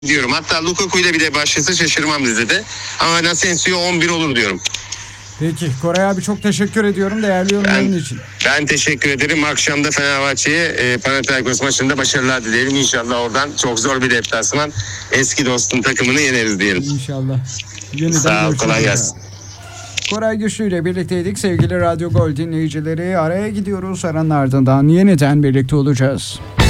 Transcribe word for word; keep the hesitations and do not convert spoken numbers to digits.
diyorum. Hatta Lukaku'yla bile başlasa şaşırmam dizide. Ama Asensio on bir olur diyorum. Peki Koray abi çok teşekkür ediyorum değerli yorumların Ben, için. ben teşekkür ederim. Akşam da Fenerbahçe'ye e, Panathinaikos maçında başarılar dileyelim. İnşallah oradan çok zor bir deplasman. Eski dostun takımını yeneriz diyelim. İnşallah. Yeniden Sağ ol, kolay görüşürüz. gelsin. Koray Güçlü ile birlikteydik sevgili Radyo Gol dinleyicileri. Araya gidiyoruz, aranın ardından yeniden birlikte olacağız.